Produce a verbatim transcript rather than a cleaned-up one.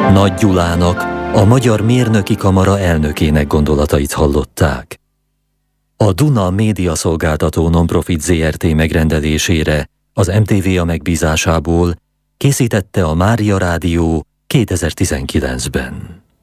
Nagy Gyulának, a Magyar Mérnöki Kamara elnökének gondolatait hallották. A Duna médiaszolgáltató non-profit zé er té megrendelésére az em té vé a megbízásából készítette a Mária Rádió kétezer-tizenkilencben.